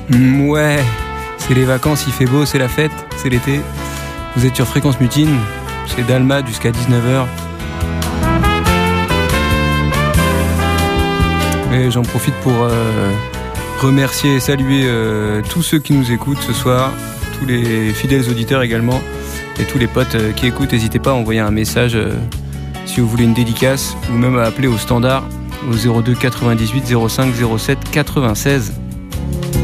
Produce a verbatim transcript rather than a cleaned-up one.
Mmh, ouais, c'est les vacances, il fait beau, c'est la fête, c'est l'été. Vous êtes sur Fréquence Mutine, c'est Dalma jusqu'à dix-neuf heures. Et j'en profite pour euh, remercier et saluer euh, tous ceux qui nous écoutent ce soir, tous les fidèles auditeurs également, et tous les potes euh, qui écoutent. N'hésitez pas à envoyer un message euh, si vous voulez une dédicace, ou même à appeler au standard au zéro deux quatre-vingt-dix-huit zéro cinq zéro sept quatre-vingt-seize.